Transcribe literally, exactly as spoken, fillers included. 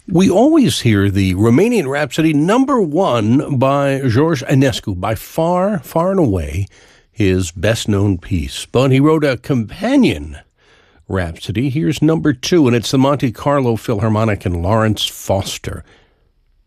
We always hear the Romanian Rhapsody number one by George Enescu, by far, far and away his best-known piece. But he wrote a companion Rhapsody. Here's number two, and it's the Monte Carlo Philharmonic and Lawrence Foster.